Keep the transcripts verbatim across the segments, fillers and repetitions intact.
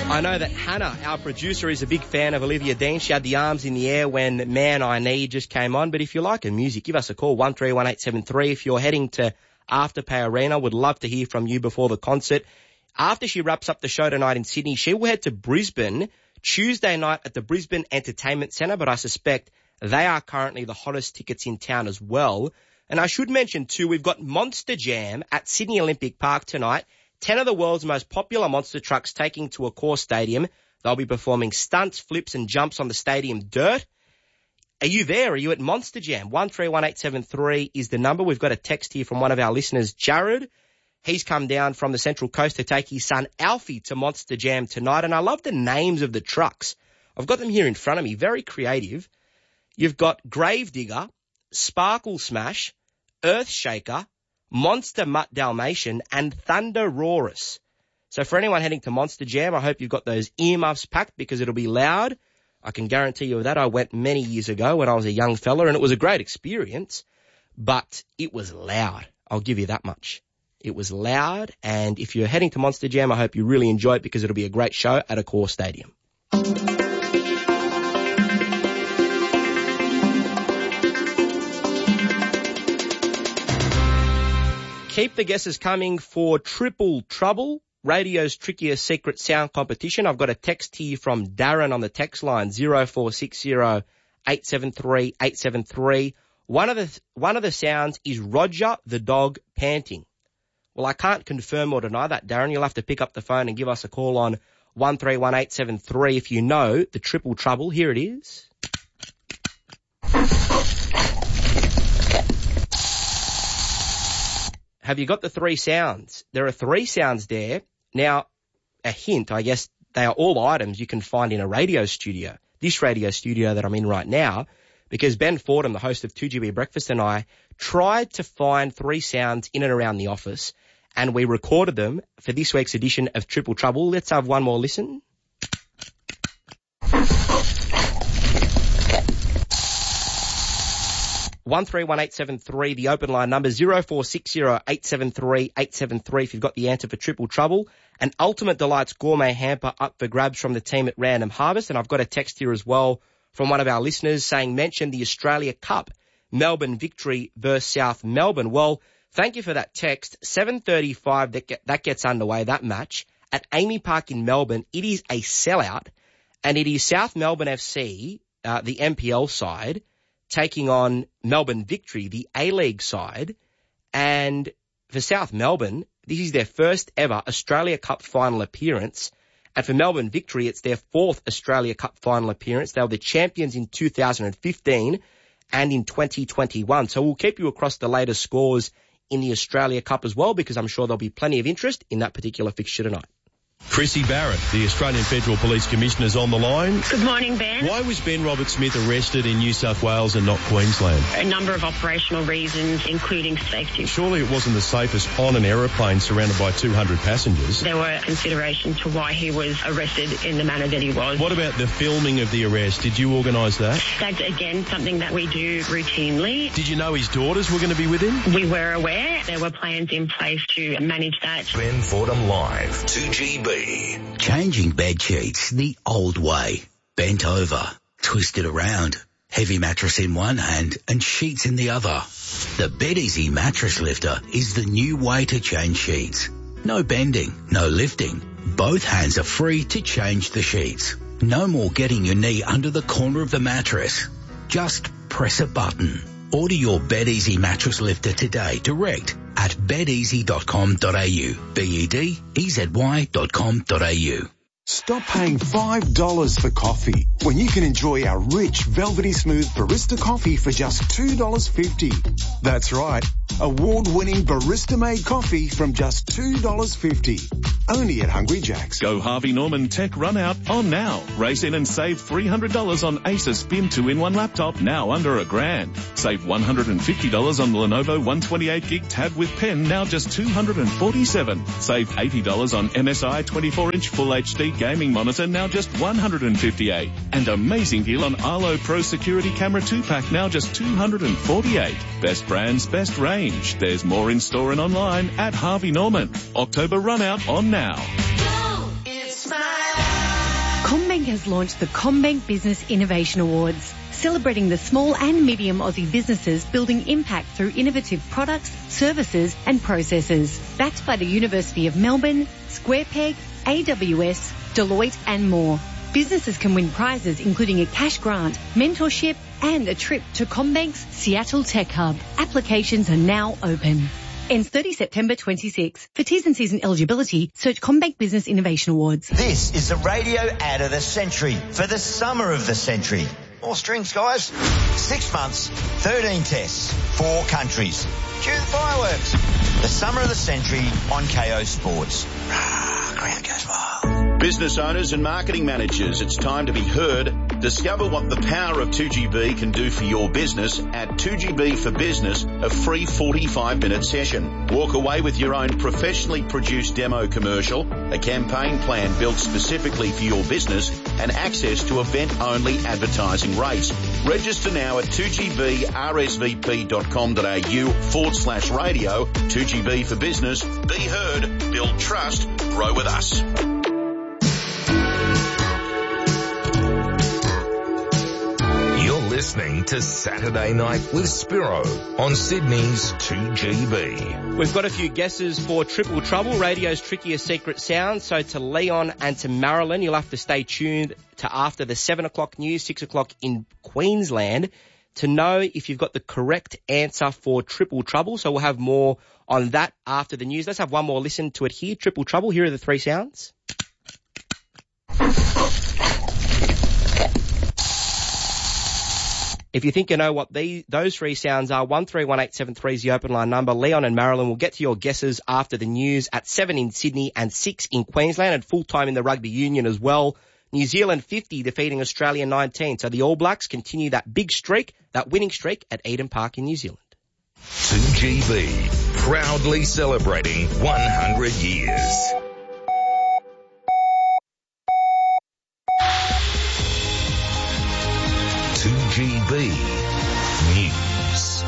I know that Hannah, our producer, is a big fan of Olivia Dean. She had the arms in the air when Man I Need just came on. But if you like her music, give us a call, one three one eight seven three. If you're heading to Afterpay Arena, would love to hear from you before the concert. After she wraps up the show tonight in Sydney, she will head to Brisbane Tuesday night at the Brisbane Entertainment Centre, but I suspect they are currently the hottest tickets in town as well. And I should mention too, we've got Monster Jam at Sydney Olympic Park tonight. Ten of the world's most popular monster trucks taking to a core stadium. They'll be performing stunts, flips and jumps on the stadium dirt. Are you there? Are you at Monster Jam? one three one eight seven three is the number. We've got a text here from one of our listeners, Jared. He's come down from the Central Coast to take his son Alfie to Monster Jam tonight. And I love the names of the trucks. I've got them here in front of me. Very creative. You've got Gravedigger, Sparkle Smash, Earth Shaker, Monster Mutt Dalmatian, and Thunder Rorus. So for anyone heading to Monster Jam, I hope you've got those earmuffs packed because it'll be loud. I can guarantee you of that. I went many years ago when I was a young fella, and it was a great experience, but it was loud. I'll give you that much. It was loud, and if you're heading to Monster Jam, I hope you really enjoy it because it'll be a great show at a core stadium. Keep the guesses coming for Triple Trouble, radio's trickiest secret sound competition. I've got a text here from Darren on the text line, zero four six zero eight seven three eight seven three. One of the, one of the sounds is Roger the dog panting. Well, I can't confirm or deny that, Darren. You'll have to pick up the phone and give us a call on one three one eight seven three if you know the Triple Trouble. Here it is. Have you got the three sounds? There are three sounds there. Now, a hint, I guess they are all items you can find in a radio studio, this radio studio that I'm in right now, because Ben Fordham, the host of two G B Breakfast, and I tried to find three sounds in and around the office, and we recorded them for this week's edition of Triple Trouble. Let's have one more listen. one three one eight seven three, the open line number, zero four six zero eight seven three eight seven three if you've got the answer for Triple Trouble. An Ultimate Delights gourmet hamper up for grabs from the team at Random Harvest. And I've got a text here as well from one of our listeners saying, mention the Australia Cup, Melbourne victory versus South Melbourne. Well, thank you for that text. seven thirty-five, that, get, that gets underway, that match. At Amy Park in Melbourne, it is a sellout, and it is South Melbourne F C, uh, the M P L side, taking on Melbourne Victory, the A-League side. And for South Melbourne, this is their first ever Australia Cup final appearance. And for Melbourne Victory, it's their fourth Australia Cup final appearance. They were the champions in two thousand fifteen and in twenty twenty-one. So we'll keep you across the latest scores in the Australia Cup as well, because I'm sure there'll be plenty of interest in that particular fixture tonight. Chrissy Barrett, the Australian Federal Police Commissioner, is on the line. Good morning, Ben. Why was Ben Robert Smith arrested in New South Wales and not Queensland? A number of operational reasons, including safety. Surely it wasn't the safest on an aeroplane surrounded by two hundred passengers. There were considerations to why he was arrested in the manner that he was. What about the filming of the arrest? Did you organise that? That's, again, something that we do routinely. Did you know his daughters were going to be with him? We were aware. There were plans in place to manage that. Ben Fordham Live, two G B. Changing bed sheets the old way. Bent over, twisted around, heavy mattress in one hand and sheets in the other. The BedEasy Mattress Lifter is the new way to change sheets. No bending, no lifting. Both hands are free to change the sheets. No more getting your knee under the corner of the mattress. Just press a button. Order your BedEasy Mattress Lifter today direct at bed easy dot com dot a u. B E D E Z Y dot com dot a u. Stop paying five dollars for coffee when you can enjoy our rich, velvety smooth barista coffee for just two dollars fifty. That's right, award-winning barista-made coffee from just two dollars fifty. Only at Hungry Jack's. Go Harvey Norman Tech Run Out on now. Race in and save three hundred dollars on Asus Spin two in one laptop, now under a grand. Save one hundred fifty dollars on the Lenovo one twenty-eight gig tab with pen, now just two hundred forty-seven dollars. Save eighty dollars on M S I twenty-four inch Full H D gaming monitor, now just one hundred fifty-eight dollars. And amazing deal on Arlo Pro Security Camera two pack, now just two hundred forty-eight dollars. Best brands, best range. There's more in store and online at Harvey Norman. October Run Out on now. It's my CommBank has launched the CommBank Business Innovation Awards, celebrating the small and medium Aussie businesses building impact through innovative products, services and processes. Backed by the University of Melbourne, SquarePeg, A W S, Deloitte and more. Businesses can win prizes including a cash grant, mentorship and a trip to CommBank's Seattle Tech Hub. Applications are now open. Ends thirtieth September twenty-six. For T's and C's and eligibility, search CommBank Business Innovation Awards. This is the radio ad of the century for the summer of the century. More strings, guys. Six months, thirteen tests, four countries. Cue the fireworks. The summer of the century on K O Sports. Rah, ground goes wild. Business owners and marketing managers, it's time to be heard. Discover what the power of two G B can do for your business at two G B for Business, a free forty-five minute session. Walk away with your own professionally produced demo commercial, a campaign plan built specifically for your business, and access to event-only advertising rates. Register now at two G B R S V P dot com dot A U forward slash radio. two G B for Business. Be heard, build trust, grow with us. Listening to Saturday Night with Spiro on Sydney's two G B. We've got a few guesses for Triple Trouble, radio's trickiest secret sound. So to Leon and to Marilyn, you'll have to stay tuned to after the seven o'clock news, six o'clock in Queensland to know if you've got the correct answer for Triple Trouble. So we'll have more on that after the news. Let's have one more listen to it here. Triple Trouble, here are the three sounds. If you think you know what these, those three sounds are, one three one eight seven three is the open line number. Leon and Marilyn will get to your guesses after the news at seven in Sydney and six in Queensland and full-time in the rugby union as well. New Zealand fifty defeating Australia nineteen. So the All Blacks continue that big streak, that winning streak at Eden Park in New Zealand. two G B, proudly celebrating one hundred years. two G B News.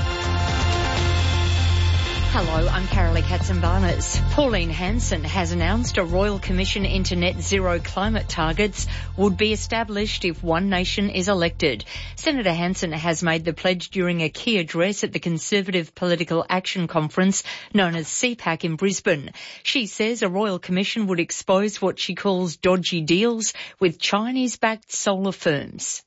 Hello, I'm Carolee Katzenbarnes. Pauline Hanson has announced a Royal Commission into net zero climate targets would be established if One Nation is elected. Senator Hanson has made the pledge during a key address at the Conservative Political Action Conference known as C PAC in Brisbane. She says a Royal Commission would expose what she calls dodgy deals with Chinese-backed solar firms.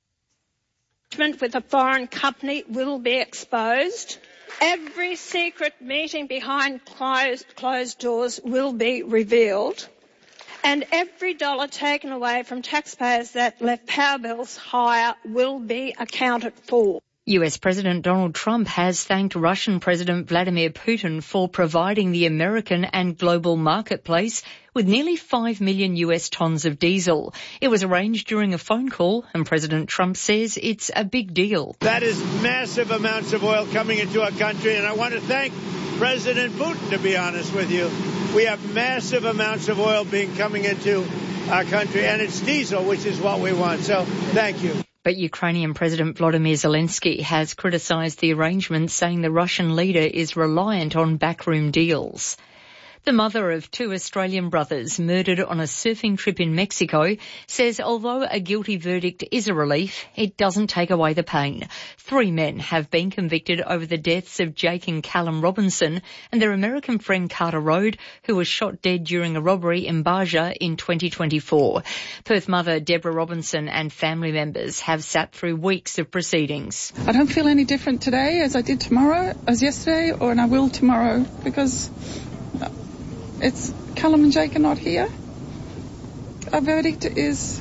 With a foreign company will be exposed. Every secret meeting behind closed, closed doors will be revealed. And every dollar taken away from taxpayers that left power bills higher will be accounted for. U S President Donald Trump has thanked Russian President Vladimir Putin for providing the American and global marketplace with nearly five million U S tonnes of diesel. It was arranged during a phone call, and President Trump says it's a big deal. That is massive amounts of oil coming into our country, and I want to thank President Putin, to be honest with you. We have massive amounts of oil being coming into our country, and it's diesel, which is what we want. So thank you. But Ukrainian President Volodymyr Zelensky has criticised the arrangement, saying the Russian leader is reliant on backroom deals. The mother of two Australian brothers murdered on a surfing trip in Mexico says although a guilty verdict is a relief, it doesn't take away the pain. Three men have been convicted over the deaths of Jake and Callum Robinson and their American friend Carter Road, who was shot dead during a robbery in Baja in twenty twenty-four. Perth mother Deborah Robinson and family members have sat through weeks of proceedings. I don't feel any different today as I did tomorrow, as yesterday, or and I will tomorrow, because it's Callum and Jake are not here. A verdict is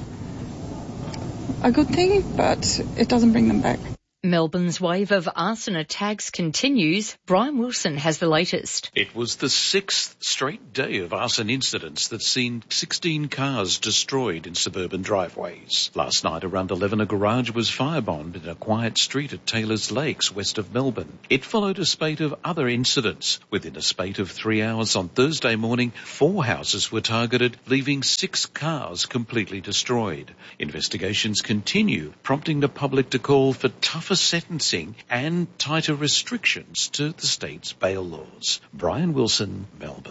a good thing, but it doesn't bring them back. Melbourne's wave of arson attacks continues. Brian Wilson has the latest. It was the sixth straight day of arson incidents that's seen sixteen cars destroyed in suburban driveways. Last night around eleven, a garage was firebombed in a quiet street at Taylor's Lakes, west of Melbourne. It followed a spate of other incidents. Within a spate of three hours on Thursday morning, four houses were targeted, leaving six cars completely destroyed. Investigations continue, prompting the public to call for tougher sentencing and tighter restrictions to the state's bail laws. Brian Wilson, Melbourne.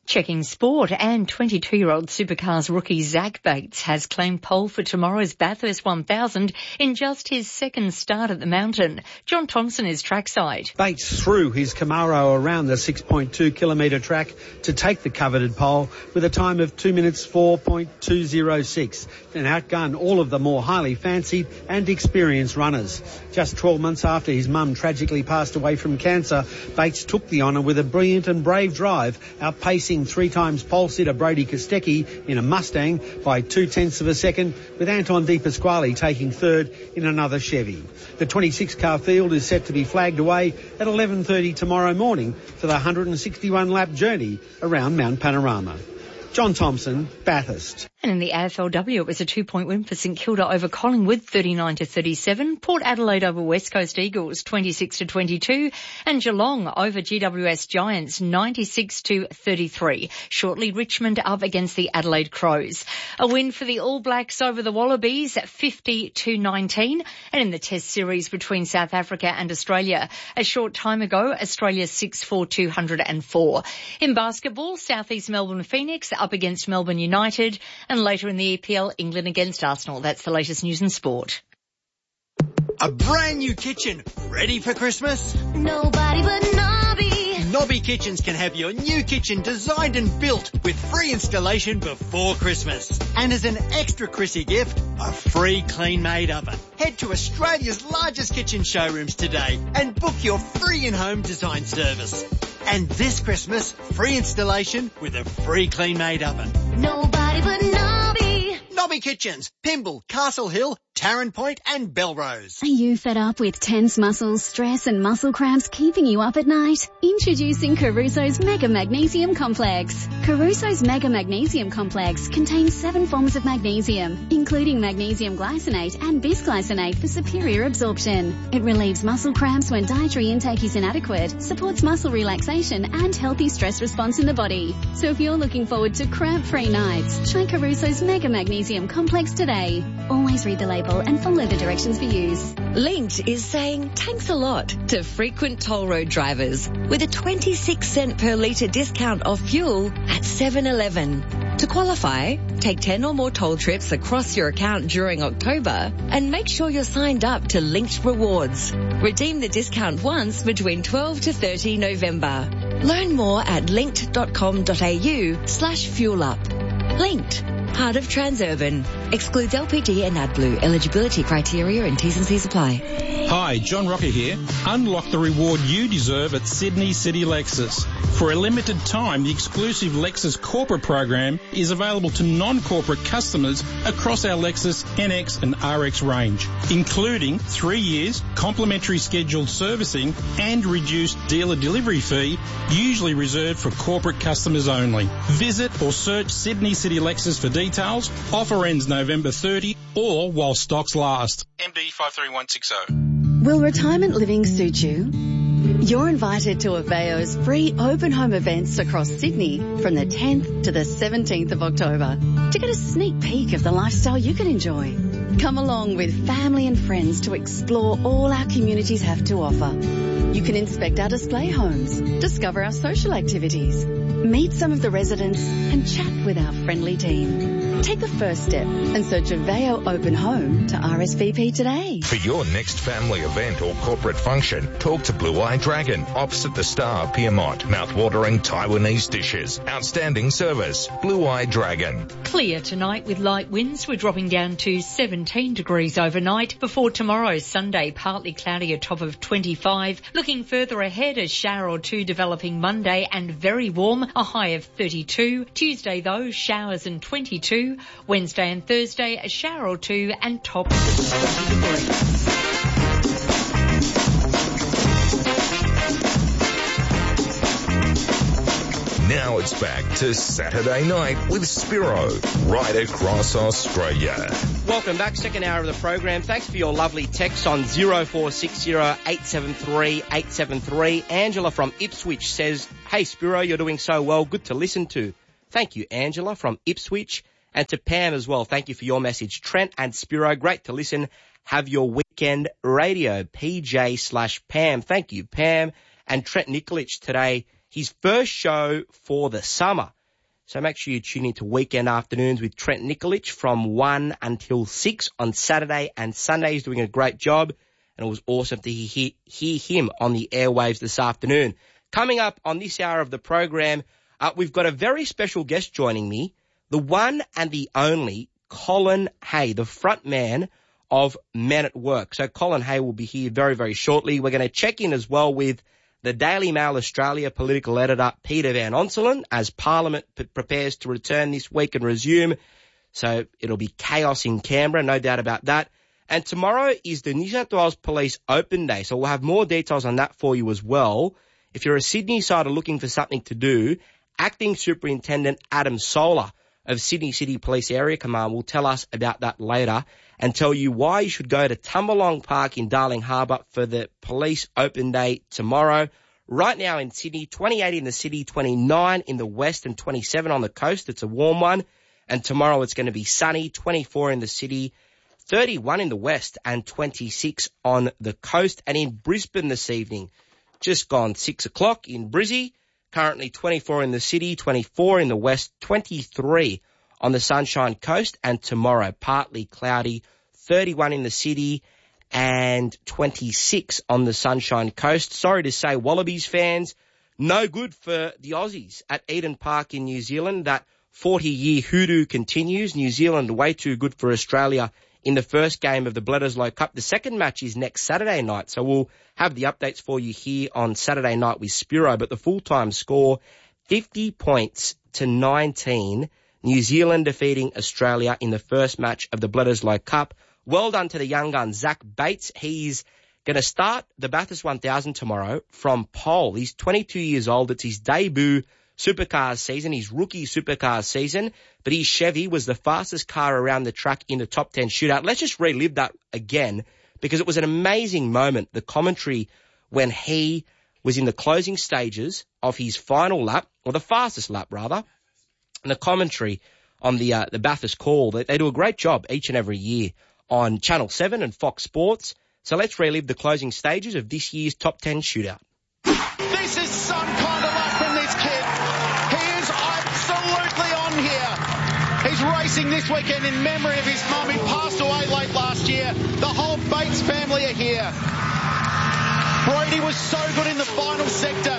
Checking sport, and twenty-two-year-old Supercars rookie Zach Bates has claimed pole for tomorrow's Bathurst one thousand in just his second start at the mountain. John Thompson is trackside. Bates threw his Camaro around the six point two kilometre track to take the coveted pole with a time of two minutes four point two oh six and outgunned all of the more highly fancied and experienced runners. Just twelve months after his mum tragically passed away from cancer, Bates took the honour with a brilliant and brave drive, outpacing three times pole sitter Brody Kostecki in a Mustang by two-tenths of a second, with Anton De Pasquale taking third in another Chevy. The twenty-six car field is set to be flagged away at eleven thirty tomorrow morning for the one hundred sixty-one lap journey around Mount Panorama. John Thompson, Bathurst. And in the A F L W, it was a two-point win for St Kilda over Collingwood, thirty-nine to thirty-seven. Port Adelaide over West Coast Eagles, twenty-six to twenty-two. And Geelong over G W S Giants, ninety-six to thirty-three. Shortly, Richmond up against the Adelaide Crows. A win for the All Blacks over the Wallabies at fifty to nineteen. And in the Test series between South Africa and Australia, a short time ago, Australia six four two oh four. In basketball, South East Melbourne Phoenix up against Melbourne United. And later in the E P L, England against Arsenal. That's the latest news and sport. A brand new kitchen, ready for Christmas? Nobody but Nobby. Nobby Kitchens can have your new kitchen designed and built with free installation before Christmas. And as an extra Chrissy gift, a free clean-made oven. Head to Australia's largest kitchen showrooms today and book your free in-home design service. And this Christmas, free installation with a free clean-made oven. Nobody but Nobby. Nobby Kitchens, Pymble, Castle Hill, Tarrant Point and Belrose. Are you fed up with tense muscles, stress and muscle cramps keeping you up at night? Introducing Caruso's Mega Magnesium Complex. Caruso's Mega Magnesium Complex contains seven forms of magnesium, including magnesium glycinate and bisglycinate for superior absorption. It relieves muscle cramps when dietary intake is inadequate, supports muscle relaxation and healthy stress response in the body. So if you're looking forward to cramp-free nights, try Caruso's Mega Magnesium Complex today. Always read the label and follow the directions for use. Linked is saying thanks a lot to frequent toll road drivers with a twenty-six cent per litre discount off fuel at seven eleven. To qualify, take ten or more toll trips across your account during October and make sure you're signed up to Linked Rewards. Redeem the discount once between twelve to thirty November. Learn more at linked.com.au slash fuel up. Linked. Part of Transurban. Excludes L P G and AdBlue. Eligibility criteria and T's and C's apply. Hi, John Rocker here. Unlock the reward you deserve at Sydney City Lexus. For a limited time, the exclusive Lexus corporate program is available to non-corporate customers across our Lexus N X and R X range, including three years, complimentary scheduled servicing and reduced dealer delivery fee, usually reserved for corporate customers only. Visit or search Sydney City Lexus for details. Offer ends November thirtieth or while stocks last. M D five three one six zero. Will retirement living suit you? You're invited to Aveo's free open home events across Sydney from the tenth to the seventeenth of October to get a sneak peek of the lifestyle you can enjoy. Come along with family and friends to explore all our communities have to offer. You can inspect our display homes, discover our social activities, meet some of the residents and chat with our friendly team. Take the first step and search Aveo Open Home to R S V P today. For your next family event or corporate function, talk to Blue Eye Dragon, opposite the Star, Piermont. Mouth-watering Taiwanese dishes. Outstanding service. Blue Eye Dragon. Clear tonight with light winds. We're dropping down to seventeen degrees overnight. Before tomorrow, Sunday, partly cloudy, a top of twenty-five. Looking further ahead, a shower or two developing Monday and very warm, a high of thirty-two. Tuesday, though, showers and twenty-two. Wednesday and Thursday, a shower or two and top of twenty degrees. Now it's back to Saturday night with Spiro, right across Australia. Welcome back, second hour of the program. Thanks for your lovely text on zero four six zero eight seven three eight seven three. Angela from Ipswich says, "Hey Spiro, you're doing so well. Good to listen to." Thank you, Angela from Ipswich. And to Pam as well, thank you for your message. Trent and Spiro, great to listen. Have your weekend radio. P J slash Pam. Thank you, Pam. And Trent Nikolic today, his first show for the summer. So make sure you tune in to Weekend Afternoons with Trent Nikolic from one until six on Saturday and Sunday. He's doing a great job, and it was awesome to hear, hear him on the airwaves this afternoon. Coming up on this hour of the program, uh, we've got a very special guest joining me, the one and the only Colin Hay, the front man of Men at Work. So Colin Hay will be here very, very shortly. We're going to check in as well with the Daily Mail Australia political editor, Peter Van Onselen, as Parliament p- prepares to return this week and resume. So it'll be chaos in Canberra, no doubt about that. And tomorrow is the New South Wales Police Open Day, so we'll have more details on that for you as well. If you're a Sydney sider looking for something to do, Acting Superintendent Adam Solar of Sydney City Police Area Command will tell us about that later and tell you why you should go to Tumbalong Park in Darling Harbour for the Police Open Day tomorrow. Right now in Sydney, twenty-eight in the city, twenty-nine in the west and twenty-seven on the coast. It's a warm one. And tomorrow it's going to be sunny, twenty-four in the city, thirty-one in the west and twenty-six on the coast. And in Brisbane this evening, just gone six o'clock in Brizzy. Currently twenty-four in the city, twenty-four in the west, twenty-three on the Sunshine Coast, and tomorrow partly cloudy, thirty-one in the city and twenty-six on the Sunshine Coast. Sorry to say, Wallabies fans, no good for the Aussies at Eden Park in New Zealand. That forty-year hoodoo continues. New Zealand way too good for Australia in the first game of the Bledisloe Cup. The second match is next Saturday night, so we'll have the updates for you here on Saturday night with Spiro. But the full-time score, fifty points to nineteen. New Zealand defeating Australia in the first match of the Bledisloe Cup. Well done to the young gun, Zach Bates. He's going to start the Bathurst one thousand tomorrow from pole. He's twenty-two years old. It's his debut Supercars season, his rookie Supercars season, but his Chevy was the fastest car around the track in the top ten shootout. Let's just relive that again, because it was an amazing moment, the commentary when he was in the closing stages of his final lap, or the fastest lap rather, and the commentary on the uh, the Bathurst call. They, they do a great job each and every year on Channel seven and Fox Sports. So let's relive the closing stages of this year's top ten shootout. This is some kind of luck from this kid. Absolutely on here. He's racing this weekend in memory of his mum who passed away late last year. The whole Bates family are here. Brody was so good in the final sector.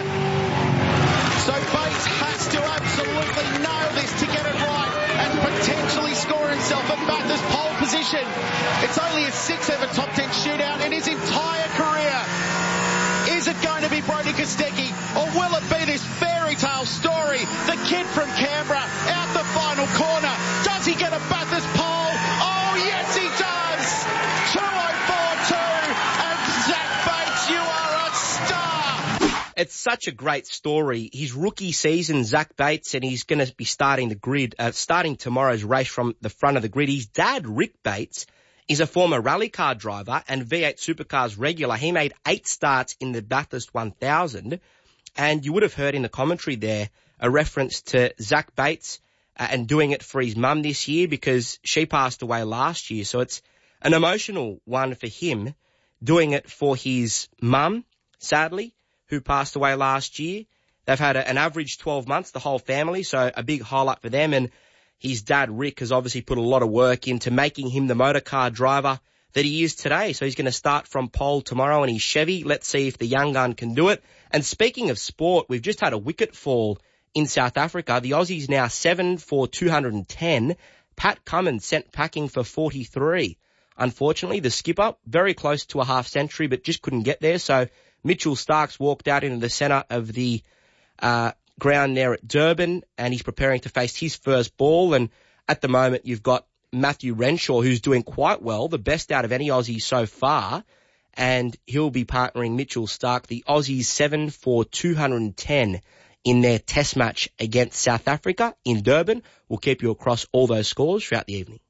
So Bates has to absolutely nail this to get it right and potentially score himself a Bathurst pole position. It's only his sixth ever top ten shootout in his entire career. Is it going to be Brody Kostecki, or will it be this fairy tale story? The kid from Canberra out the final corner. Does he get a Bathurst pole? Oh, yes, he does. two oh four two, and Zach Bates, you are a star. It's such a great story. His rookie season, Zach Bates, and he's going to be starting the grid, uh, starting tomorrow's race from the front of the grid. His dad, Rick Bates, is a former rally car driver and V eight Supercars regular. He made eight starts in the Bathurst one thousand. And you would have heard in the commentary there a reference to Zach Bates uh, and doing it for his mum this year because she passed away last year. So it's an emotional one for him, doing it for his mum, sadly, who passed away last year. They've had a, an average twelve months, the whole family, so a big highlight for them. And his dad, Rick, has obviously put a lot of work into making him the motorcar driver that he is today. So he's going to start from pole tomorrow in his Chevy. Let's see if the young gun can do it. And speaking of sport, we've just had a wicket fall in South Africa. The Aussies now seven for two hundred ten. Pat Cummins sent packing for forty-three. Unfortunately, the skipper, very close to a half century, but just couldn't get there. So Mitchell Starks walked out into the centre of the uh ground there at Durban, and he's preparing to face his first ball. And at the moment, you've got Matthew Renshaw, who's doing quite well, the best out of any Aussie so far, and he'll be partnering Mitchell Stark, the Aussies seven for two hundred ten in their test match against South Africa in Durban. We'll keep you across all those scores throughout the evening.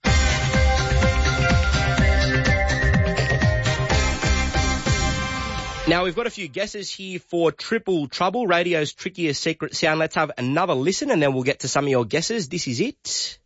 Now, we've got a few guesses here for Triple Trouble, radio's trickiest secret sound. Let's have another listen and then we'll get to some of your guesses. This is it.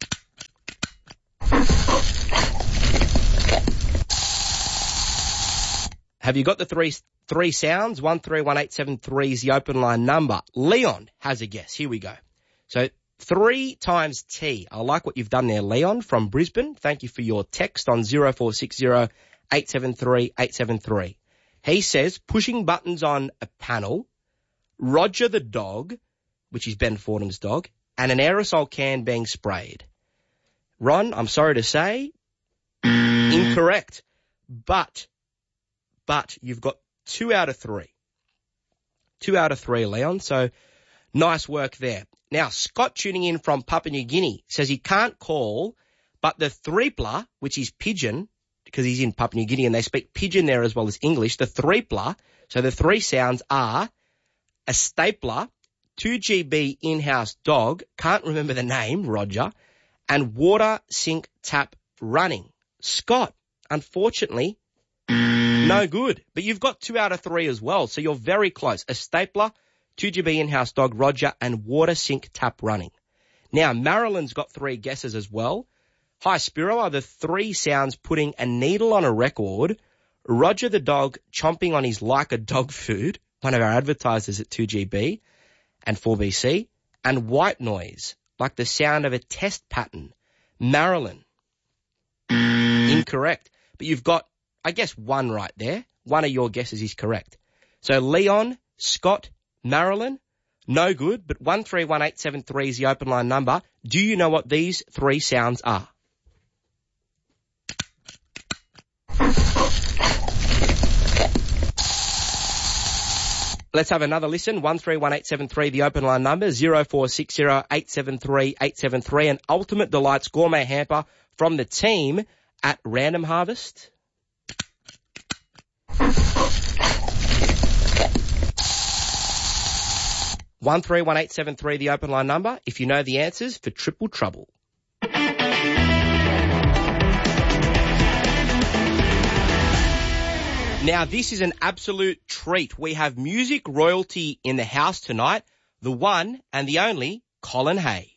Have you got the three Three sounds, one three one eight seven three is the open line number. Leon has a guess. Here we go. So three times T. I like what you've done there, Leon from Brisbane. Thank you for your text on zero four six zero eight seven three eight seven three. He says pushing buttons on a panel, Roger the dog, which is Ben Fordham's dog, and an aerosol can being sprayed. Ron, I'm sorry to say, incorrect. But, but you've got two out of three. Two out of three, Leon. So nice work there. Now, Scott tuning in from Papua New Guinea says he can't call, but the threepla, which is pigeon, because he's in Papua New Guinea and they speak pigeon there as well as English, the threepla, so the three sounds are a stapler, two G B in-house dog, can't remember the name, Roger, and water sink tap running. Scott, unfortunately, no good. But you've got two out of three as well, so you're very close. A stapler, two G B in-house dog, Roger, and water sink tap running. Now, Marilyn's got three guesses as well. Hi, Spiro, are the three sounds putting a needle on a record, Roger the dog chomping on his like a dog food, one of our advertisers at two G B and four B C, and white noise, like the sound of a test pattern. Marilyn. Incorrect. But you've got, I guess, one right there. One of your guesses is correct. So Leon, Scott, Marilyn, no good, but one three one eight seven three is the open line number. Do you know what these three sounds are? Let's have another listen. one three one eight seven three, the open line number, zero four six zero eight seven three eight seven three, an Ultimate Delights gourmet hamper from the team at Random Harvest. one three one eight seven three, the open line number, if you know the answers for Triple Trouble. Now, this is an absolute treat. We have music royalty in the house tonight, the one and the only Colin Hay.